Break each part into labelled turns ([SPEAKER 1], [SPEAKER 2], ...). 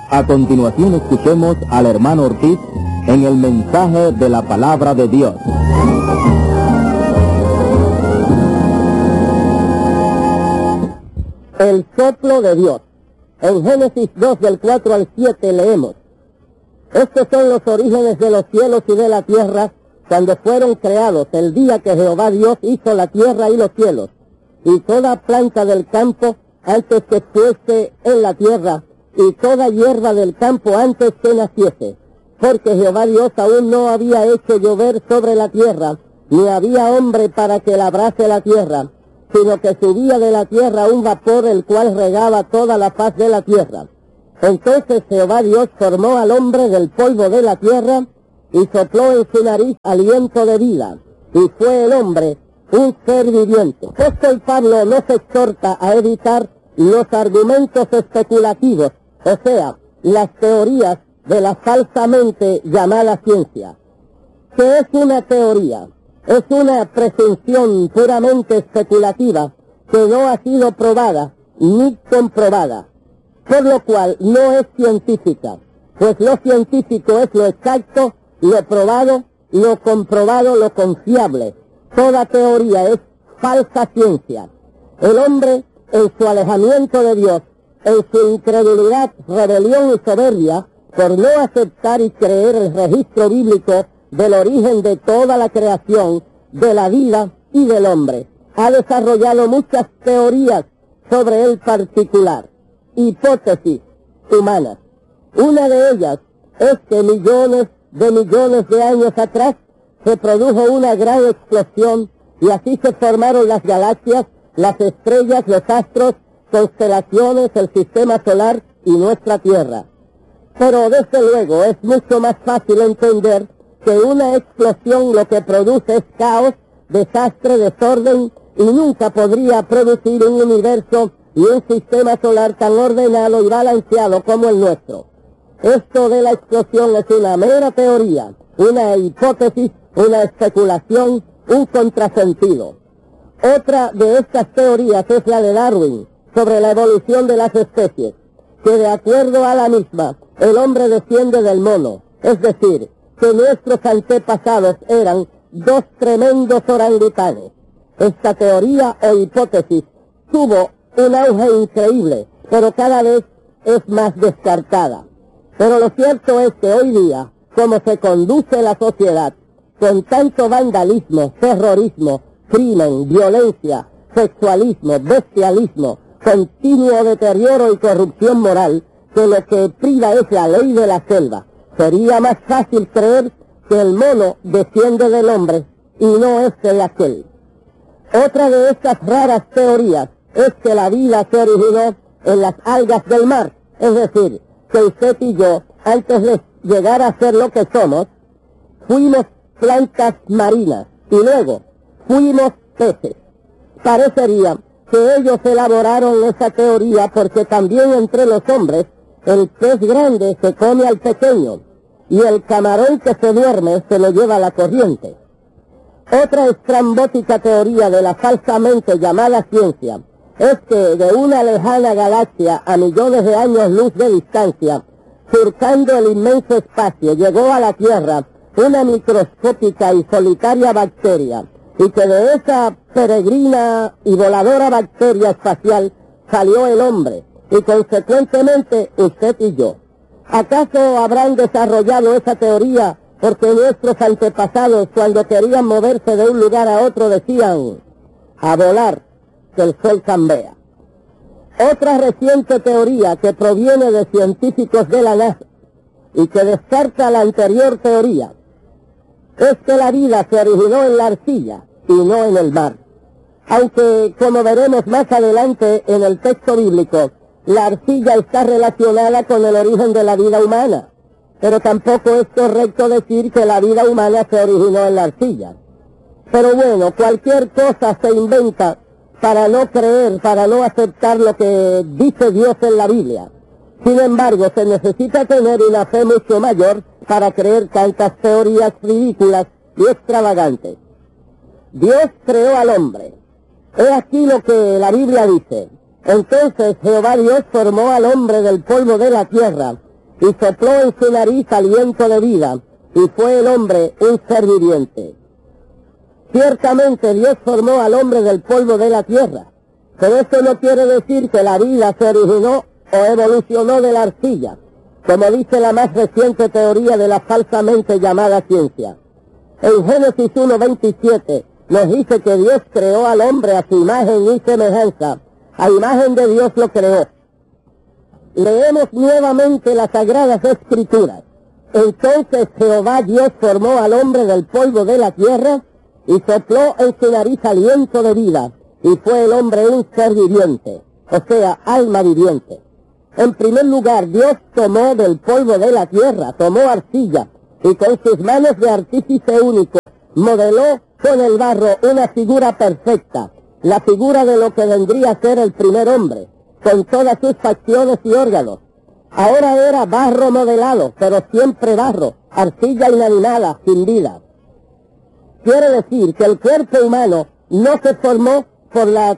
[SPEAKER 1] A continuación escuchemos al hermano Ortiz en el mensaje de la palabra de Dios.
[SPEAKER 2] El soplo de Dios. En Génesis 2, del 4 al 7 leemos: Estos son los orígenes de los cielos y de la tierra, cuando fueron creados, el día que Jehová Dios hizo la tierra y los cielos, y toda planta del campo antes que fuese en la tierra, y toda hierba del campo antes que naciese, porque Jehová Dios aún no había hecho llover sobre la tierra, ni había hombre para que labrase la tierra, sino que subía de la tierra un vapor el cual regaba toda la faz de la tierra. Entonces Jehová Dios formó al hombre del polvo de la tierra, y sopló en su nariz aliento de vida, y fue el hombre un ser viviente. El apóstol Pablo nos exhorta a evitar los argumentos especulativos, o sea, las teorías de la falsamente llamada ciencia. ¿Qué es una teoría? Es una presunción puramente especulativa que no ha sido probada ni comprobada, por lo cual no es científica, pues lo científico es lo exacto, lo probado, lo comprobado, lo confiable. Toda teoría es falsa ciencia. El hombre, en su alejamiento de Dios, en su incredulidad, rebelión y soberbia, por no aceptar y creer el registro bíblico del origen de toda la creación, de la vida y del hombre, ha desarrollado muchas teorías sobre el particular, hipótesis humanas. Una de ellas es que millones de años atrás se produjo una gran explosión y así se formaron las galaxias, las estrellas, los astros, constelaciones, el sistema solar y nuestra Tierra. Pero desde luego es mucho más fácil entender que una explosión lo que produce es caos, desastre, desorden, y nunca podría producir un universo y un sistema solar tan ordenado y balanceado como el nuestro. Esto de la explosión es una mera teoría, una hipótesis, una especulación, un contrasentido. Otra de estas teorías es la de Darwin, sobre la evolución de las especies, que de acuerdo a la misma, el hombre desciende del mono, es decir, que nuestros antepasados eran dos tremendos orangutanes. Esta teoría o hipótesis tuvo un auge increíble, pero cada vez es más descartada. Pero lo cierto es que hoy día, como se conduce la sociedad, con tanto vandalismo, terrorismo, crimen, violencia, sexualismo, bestialismo, continuo deterioro y corrupción moral, que lo que priva es la ley de la selva. Sería más fácil creer que el mono desciende del hombre y no es de aquel. Otra de estas raras teorías es que la vida se originó en las algas del mar, es decir, que usted y yo, antes de llegar a ser lo que somos, fuimos plantas marinas y luego fuimos peces. Parecería que ellos elaboraron esa teoría porque también entre los hombres el pez grande se come al pequeño y el camarón que se duerme se lo lleva la corriente. Otra estrambótica teoría de la falsamente llamada ciencia es que de una lejana galaxia a millones de años luz de distancia, surcando el inmenso espacio, llegó a la Tierra una microscópica y solitaria bacteria, y que de esa peregrina y voladora bacteria espacial salió el hombre, y consecuentemente usted y yo. ¿Acaso habrán desarrollado esa teoría porque nuestros antepasados, cuando querían moverse de un lugar a otro, decían: a volar, que el sol cambia? Otra reciente teoría que proviene de científicos de la NASA y que descarta la anterior teoría es que la vida se originó en la arcilla y no en el mar. Aunque, como veremos más adelante en el texto bíblico, la arcilla está relacionada con el origen de la vida humana, pero tampoco es correcto decir que la vida humana se originó en la arcilla. Pero bueno, cualquier cosa se inventa para no creer, para no aceptar lo que dice Dios en la Biblia. Sin embargo, se necesita tener una fe mucho mayor para creer tantas teorías ridículas y extravagantes. Dios creó al hombre. He aquí lo que la Biblia dice: Entonces Jehová Dios formó al hombre del polvo de la tierra, y sopló en su nariz aliento de vida, y fue el hombre un ser viviente. Ciertamente Dios formó al hombre del polvo de la tierra, pero esto no quiere decir que la vida se originó o evolucionó de la arcilla, como dice la más reciente teoría de la falsamente llamada ciencia. En Génesis 1:27 nos dice que Dios creó al hombre a su imagen y semejanza, a imagen de Dios lo creó. Leemos nuevamente las Sagradas Escrituras. Entonces Jehová Dios formó al hombre del polvo de la tierra y sopló en su nariz aliento de vida, y fue el hombre un ser viviente, o sea, alma viviente. En primer lugar, Dios tomó del polvo de la tierra, tomó arcilla, y con sus manos de artífice único, modeló con el barro una figura perfecta, la figura de lo que vendría a ser el primer hombre, con todas sus facciones y órganos. Ahora era barro modelado, pero siempre barro, arcilla inanimada, sin vida. Quiere decir que el cuerpo humano no se formó por la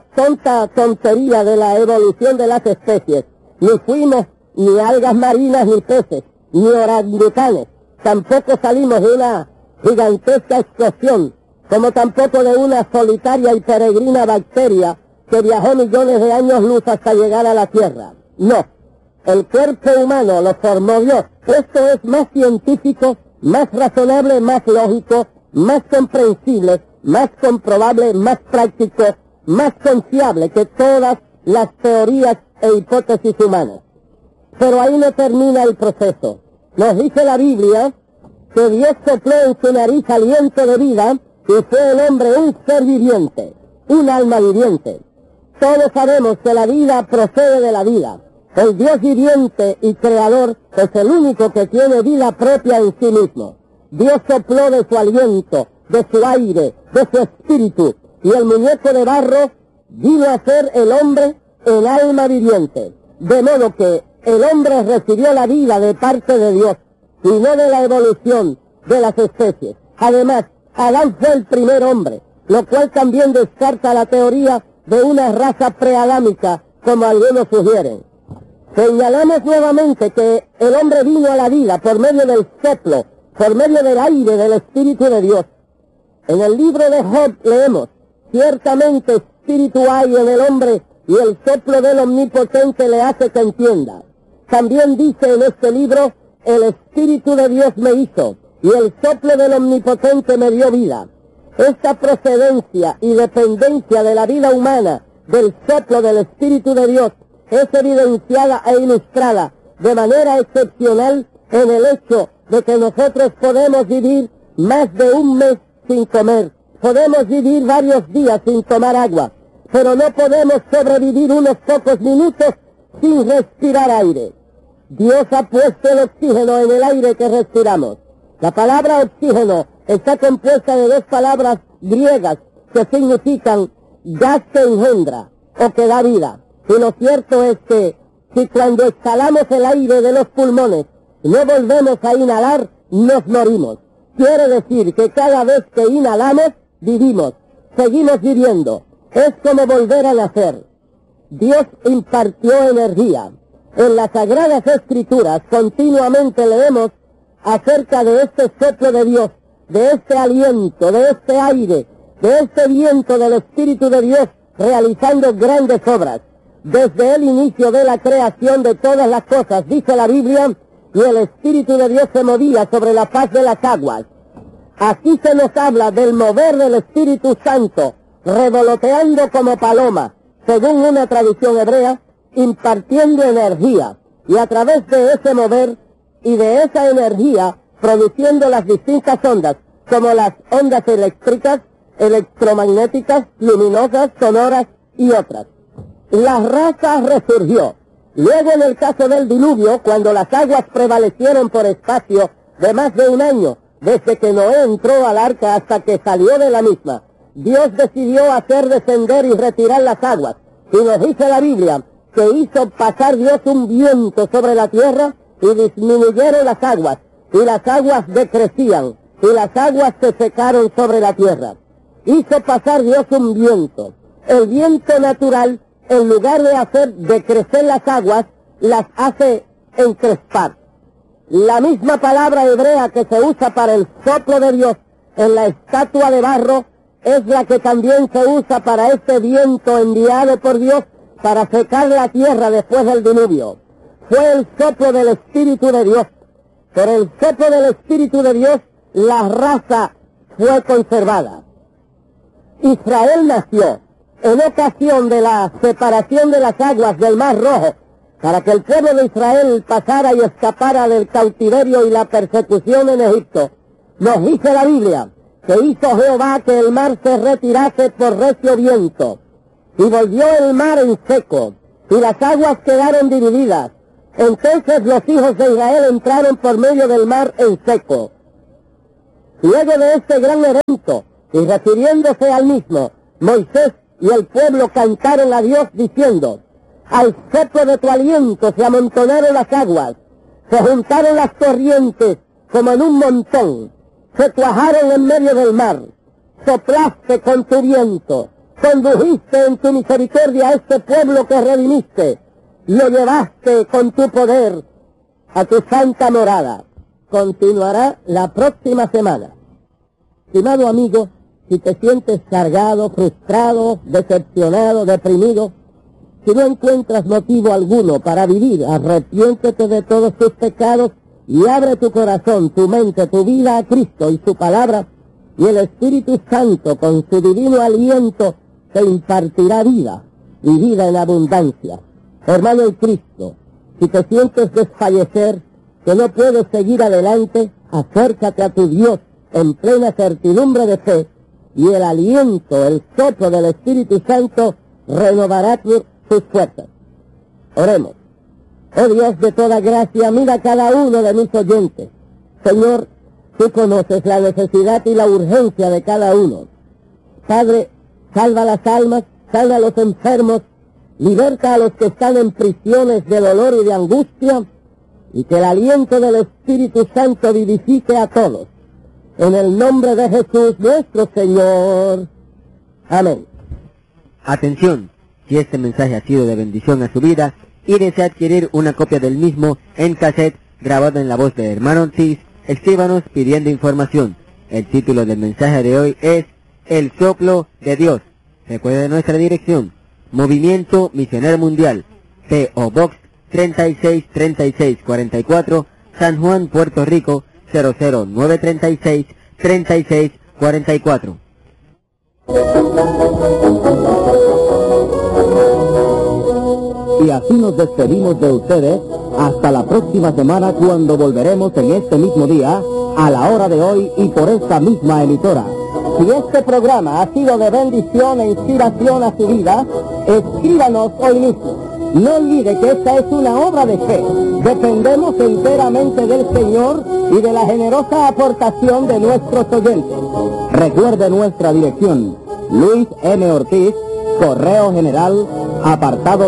[SPEAKER 2] tontería de la evolución de las especies. Ni fuimos ni algas marinas ni peces, ni orangutanes. Tampoco salimos de una gigantesca explosión, como tampoco de una solitaria y peregrina bacteria que viajó millones de años luz hasta llegar a la Tierra. No, el cuerpo humano lo formó Dios. Esto es más científico, más razonable, más lógico, más comprensible, más comprobable, más práctico, más confiable que todas las teorías e hipótesis humanas. Pero ahí no termina el proceso. Nos dice la Biblia que Dios sopló en su nariz aliento de vida y fue el hombre un ser viviente, un alma viviente. Todos sabemos que la vida procede de la vida. El Dios viviente y creador es el único que tiene vida propia en sí mismo. Dios sopló de su aliento, de su aire, de su espíritu, y el muñeco de barro vino a ser el hombre en alma viviente. De modo que el hombre recibió la vida de parte de Dios, y no de la evolución de las especies. Además, Adán fue el primer hombre, lo cual también descarta la teoría de una raza preadámica, como algunos sugieren. Señalamos nuevamente que el hombre vino a la vida por medio del soplo, por medio del aire del Espíritu de Dios. En el libro de Job leemos: ciertamente espíritu hay en el hombre, y el soplo del Omnipotente le hace que entienda. También dice en este libro: el Espíritu de Dios me hizo, y el soplo del Omnipotente me dio vida. Esta procedencia y dependencia de la vida humana del soplo del Espíritu de Dios es evidenciada e ilustrada de manera excepcional en el hecho de que nosotros podemos vivir más de un mes sin comer, podemos vivir varios días sin tomar agua, pero no podemos sobrevivir unos pocos minutos sin respirar aire. Dios ha puesto el oxígeno en el aire que respiramos. La palabra oxígeno está compuesta de dos palabras griegas que significan gas que engendra o que da vida. Y lo cierto es que si cuando exhalamos el aire de los pulmones no volvemos a inhalar, nos morimos. Quiere decir que cada vez que inhalamos, vivimos, seguimos viviendo. Es como volver a nacer. Dios impartió energía. En las Sagradas Escrituras continuamente leemos acerca de este soplo de Dios, de este aliento, de este aire, de este viento del Espíritu de Dios realizando grandes obras. Desde el inicio de la creación de todas las cosas, dice la Biblia, y el Espíritu de Dios se movía sobre la faz de las aguas. Aquí se nos habla del mover del Espíritu Santo, revoloteando como paloma, según una tradición hebrea, impartiendo energía, y a través de ese mover y de esa energía produciendo las distintas ondas, como las ondas eléctricas, electromagnéticas, luminosas, sonoras y otras. La raza resurgió. Luego, en el caso del diluvio, cuando las aguas prevalecieron por espacio de más de un año, desde que Noé entró al arca hasta que salió de la misma, Dios decidió hacer descender y retirar las aguas. Y nos dice la Biblia que hizo pasar Dios un viento sobre la tierra y disminuyeron las aguas decrecían, y las aguas se secaron sobre la tierra. Hizo pasar Dios un viento. El viento natural, en lugar de hacer decrecer las aguas, las hace encrespar. La misma palabra hebrea que se usa para el soplo de Dios en la estatua de barro es la que también se usa para este viento enviado por Dios para secar la tierra después del diluvio. Fue el soplo del Espíritu de Dios. Por el soplo del Espíritu de Dios, la raza fue conservada. Israel nació en ocasión de la separación de las aguas del Mar Rojo, para que el pueblo de Israel pasara y escapara del cautiverio y la persecución en Egipto. Nos dice la Biblia que hizo Jehová que el mar se retirase por recio viento, y volvió el mar en seco, y las aguas quedaron divididas. Entonces los hijos de Israel entraron por medio del mar en seco. Luego de este gran evento, y refiriéndose al mismo, Moisés y el pueblo cantaron a Dios diciendo: al soplo de tu aliento se amontonaron las aguas, se juntaron las corrientes como en un montón, se cuajaron en medio del mar, soplaste con tu viento, condujiste en tu misericordia a este pueblo que redimiste, lo llevaste con tu poder a tu santa morada. Continuará la próxima semana. Estimado amigo, si te sientes cargado, frustrado, decepcionado, deprimido, si no encuentras motivo alguno para vivir, arrepiéntete de todos tus pecados y abre tu corazón, tu mente, tu vida a Cristo y su palabra, y el Espíritu Santo con su divino aliento te impartirá vida, y vida en abundancia. Hermano en Cristo, si te sientes desfallecer, que no puedes seguir adelante, acércate a tu Dios en plena certidumbre de fe, y el aliento, el soplo del Espíritu Santo renovará tus fuerzas. Oremos. Oh Dios de toda gracia, mira a cada uno de mis oyentes. Señor, tú conoces la necesidad y la urgencia de cada uno. Padre, salva las almas, salva a los enfermos, liberta a los que están en prisiones de dolor y de angustia, y que el aliento del Espíritu Santo vivifique a todos. En el nombre de Jesús nuestro Señor. Amén.
[SPEAKER 3] Atención, si este mensaje ha sido de bendición a su vida y desea adquirir una copia del mismo en cassette grabado en la voz de Hermano Ortiz, escríbanos pidiendo información. El título del mensaje de hoy es El Soplo de Dios. Recuerde nuestra dirección: Movimiento Misionero Mundial, P.O. Box 363644, San Juan, Puerto Rico 00936 3644.
[SPEAKER 1] Y así nos despedimos de ustedes hasta la próxima semana, cuando volveremos en este mismo día, a la hora de hoy y por esta misma emisora.
[SPEAKER 2] Si este programa ha sido de bendición e inspiración a su vida, escríbanos hoy mismo. No olvide que esta es una obra de fe. Dependemos enteramente del Señor y de la generosa aportación de nuestros oyentes.
[SPEAKER 1] Recuerde nuestra dirección: Luis M. Ortiz, Correo General, apartado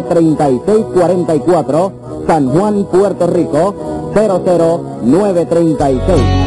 [SPEAKER 1] 3644, San Juan, Puerto Rico 00936.